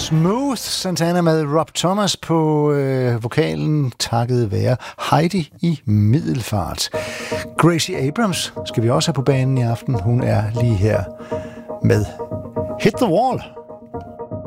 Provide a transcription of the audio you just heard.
Smooth Santana med Rob Thomas på vokalen, takket være Heidi i Middelfart. Gracie Abrams skal vi også have på banen i aften. Hun er lige her med Hit the Wall.